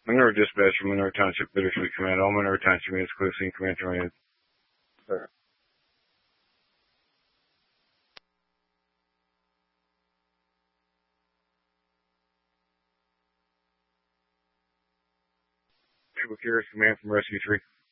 Monroe Dispatch from Monroe Township, Bittersweet Command. All Monroe Township units clear scene. Command terminated. Sir. Trooper Carriers Command from Rescue 3.